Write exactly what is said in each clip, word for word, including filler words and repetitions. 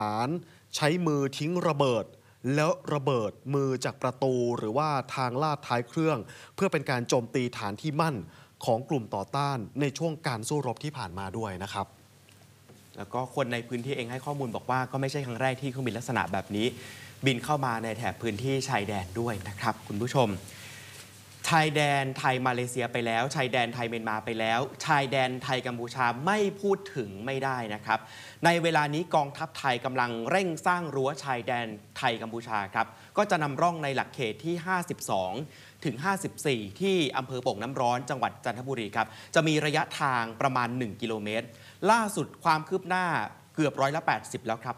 ารใช้มือทิ้งระเบิดแล้วระเบิดมือจากประตูหรือว่าทางลาดท้ายเครื่องเพื่อเป็นการโจมตีฐานที่มั่นของกลุ่มต่อต้านในช่วงการสู้รบที่ผ่านมาด้วยนะครับแล้วก็คนในพื้นที่เองให้ข้อมูลบอกว่าก็ไม่ใช่ครั้งแรกที่เครื่องบินลักษณะแบบนี้บินเข้ามาในแถบพื้นที่ชายแดนด้วยนะครับคุณผู้ชมชายแดนไทยมาเลเซียไปแล้วชายแดนไทยเมียนมาไปแล้วชายแดนไทยกัมพูชาไม่พูดถึงไม่ได้นะครับในเวลานี้กองทัพไทยกำลังเร่งสร้างรั้วชายแดนไทยกัมพูชาครับก็จะนำร่องในหลักเขตที่ห้าสิบสองถึงห้าสิบสี่ที่อำเภอโป่งน้ำร้อนจังหวัดจันทบุรีครับจะมีระยะทางประมาณหนึ่งกิโลเมตรล่าสุดความคืบหน้าเกือบร้อยละแปดสิบแล้วครับ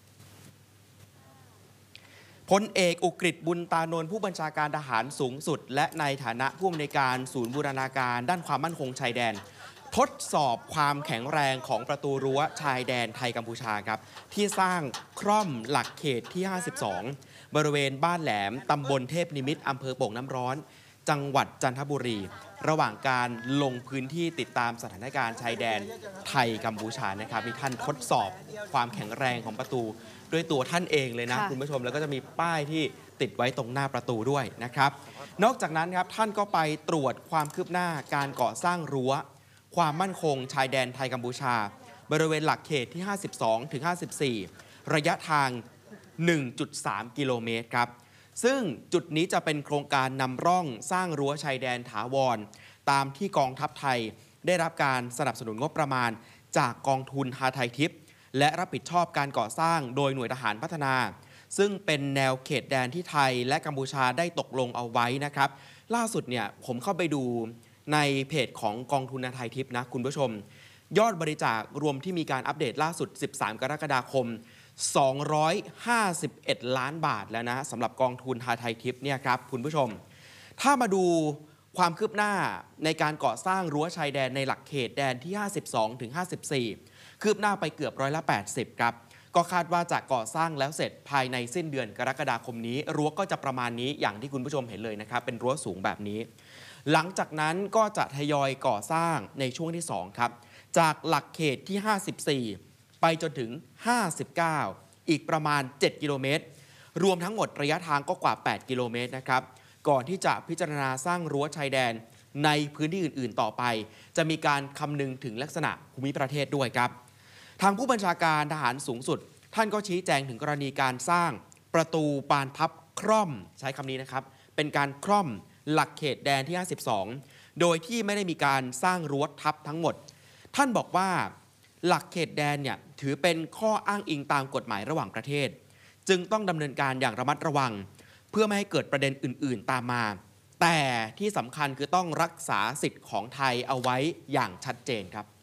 พลเอกอุกฤษบุญตานนท์ผู้บัญชาการทหารสูงสุดและในฐานะผู้อำนวยการศูนย์บูรณาการด้านความมั่นคงชายแดนทดสอบความแข็งแรงของประตูรั้วชายแดนไทยกัมพูชาครับที่สร้างคร่อมหลักเขตที่ห้าสิบสองบริเวณบ้านแหลมตำบลเทพนิมิตรอำเภอโป่งน้ำร้อนจังหวัดจันทบุรีระหว่างการลงพื้นที่ติดตามสถานการณ์ชายแดนไทยกัมพูชานะครับมีท่านทดสอบความแข็งแรงของประตูด้วยตัวท่านเองเลยนะคุณผู้ชมแล้วก็จะมีป้ายที่ติดไว้ตรงหน้าประตูด้วยนะครับนอกจากนั้นครับท่านก็ไปตรวจความคืบหน้าการก่อสร้างรั้วความมั่นคงชายแดนไทยกัมพูชาบริเวณหลักเขตที่ห้าสิบสองถึงห้าสิบสี่ระยะทาง หนึ่งจุดสาม กิโลเมตรครับซึ่งจุดนี้จะเป็นโครงการนำร่องสร้างรั้วชายแดนถาวรตามที่กองทัพไทยได้รับการสนับสนุนงบประมาณจากกองทุนฮาไทยทิพย์และรับผิดชอบการก่อสร้างโดยหน่วยทหารพัฒนาซึ่งเป็นแนวเขตแดนที่ไทยและกัมพูชาได้ตกลงเอาไว้นะครับล่าสุดเนี่ยผมเข้าไปดูในเพจของกองทุนฮาไทยทิพย์นะคุณผู้ชมยอดบริจาครวมที่มีการอัปเดตล่าสุดสิบสามกรกฎาคมสองร้อยห้าสิบเอ็ดล้านบาทแล้วนะสำหรับกองทุนฮาไทยทิพย์เนี่ยครับคุณผู้ชมถ้ามาดูความคืบหน้าในการก่อสร้างรั้วชายแดนในหลักเขตแดนที่ห้าสิบสองถึงห้าสิบสี่คืบหน้าไปเกือบร้อยละแปดสิบครับก็คาดว่าจะก่อสร้างแล้วเสร็จภายในสิ้นเดือนกรกฎาคมนี้รั้วก็จะประมาณนี้อย่างที่คุณผู้ชมเห็นเลยนะครับเป็นรั้วสูงแบบนี้หลังจากนั้นก็จะทยอยก่อสร้างในช่วงที่สองครับจากหลักเขตที่ห้าสิบสี่ไปจนถึงห้าสิบเก้าอีกประมาณเจ็ดกิโลเมตรรวมทั้งหมดระยะทางก็กว่าแปดกิโลเมตรนะครับก่อนที่จะพิจารณาสร้างรั้วชายแดนในพื้นที่อื่นๆต่อไปจะมีการคำนึงถึงลักษณะภูมิประเทศด้วยครับทางผู้บัญชาการทหารสูงสุดท่านก็ชี้แจงถึงกรณีการสร้างประตูบานพับคร่อมใช้คำนี้นะครับเป็นการคร่อมหลักเขตแดนที่ห้าสิบสองโดยที่ไม่ได้มีการสร้างรั้วทับทั้งหมดท่านบอกว่าหลักเขตแดนเนี่ยถือเป็นข้ออ้างอิงตามกฎหมายระหว่างประเทศจึงต้องดำเนินการอย่างระมัดระวังเพื่อไม่ให้เกิดประเด็นอื่นๆตามมาแต่ที่สำคัญคือต้องรักษาสิทธิ์ของไทยเอาไว้อย่างชัดเจนครับ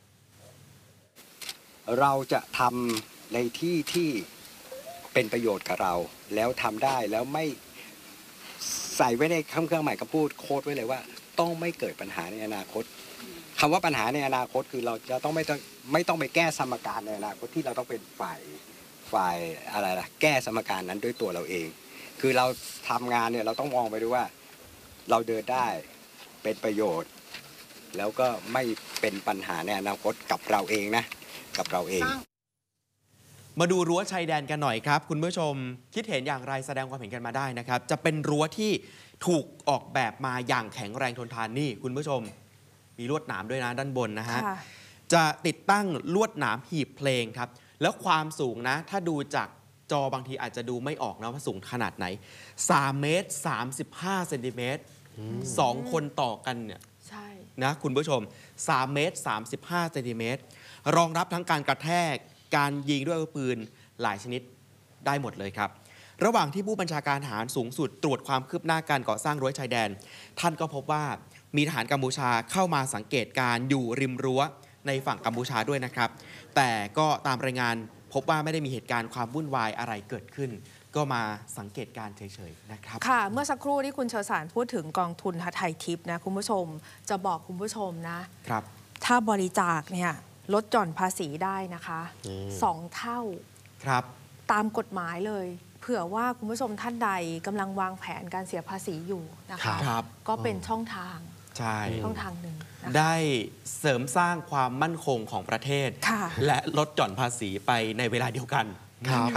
เราจะทำในที่ที่เป็นประโยชน์กับเราแล้วทำได้แล้วไม่ใส่ไว้ในคำเครื่องหมายคำพูดโค้ดไว้เลยว่าต้องไม่เกิดปัญหาในอนาคตคำว่าปัญหาในอนาคตคือเราจะต้องไม่ต้องไม่ต้องไปแก้สมการในอนาคตที่เราต้องเป็นฝ่ายฝ่ายอะไรล่ะแก้สมการนั้นด้วยตัวเราเองคือเราทำงานเนี่ยเราต้องมองไปดูว่าเราเดินได้เป็นประโยชน์แล้วก็ไม่เป็นปัญหาในอนาคตกับเราเองนะกับเราเองมาดูรั้วชายแดนกันหน่อยครับคุณผู้ชมคิดเห็นอย่างไรแสดงความเห็นกันมาได้นะครับจะเป็นรั้วที่ถูกออกแบบมาอย่างแข็งแรงทนทานนี่คุณผู้ชมมีลวดหนามด้วยนะด้านบนนะฮะจะติดตั้งลวดหนามหีบเพลงครับแล้วความสูงนะถ้าดูจากจอบางทีอาจจะดูไม่ออกนะว่าสูงขนาดไหนสามเมตรสามสิบห้าเซนติเมตรสองคนต่อกันเนี่ยใช่นะคุณผู้ชมสามเมตรสามสิบห้าเซนติเมตรรองรับทั้งการกระแทกการยิงด้วยอาวุธปืนหลายชนิดได้หมดเลยครับระหว่างที่ผู้บัญชาการทหารสูงสุดตรวจความคืบหน้าการก่อสร้างรั้วชายแดนท่านก็พบว่ามีทหารกัมพูชาเข้ามาสังเกตการอยู่ริมรั้วในฝั่งกัมพูชาด้วยนะครับแต่ก็ตามรายงานพบว่าไม่ได้มีเหตุการณ์ความวุ่นวายอะไรเกิดขึ้นก็มาสังเกตการเฉยๆนะครับค่ะเมื่อสักครู่ที่คุณเชอสารพูดถึงกองทุนฮาไทยทิพย์นะคุณผู้ชมจะบอกคุณผู้ชมนะครับถ้าบริจาคเนี่ยลดหย่อนภาษีได้นะคะสองเท่าครับตามกฎหมายเลยเผื่อว่าคุณผู้ชมท่านใดกำลังวางแผนการเสียภาษีอยู่นะคะก็เป็นช่องทางใช่ช่องทางหนึ่งได้เสริมสร้างความมั่นคงของประเทศและลดหย่อนภาษีไปในเวลาเดียวกันครับ